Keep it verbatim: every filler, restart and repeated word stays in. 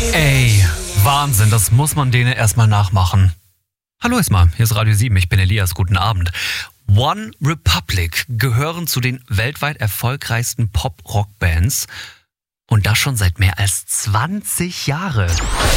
Ey, Wahnsinn, das muss man denen erstmal nachmachen. Hallo erstmal, hier ist Radio sieben, ich bin Elias, guten Abend. One Republic gehören zu den weltweit erfolgreichsten Pop-Rock-Bands und das schon seit mehr als zwanzig Jahren.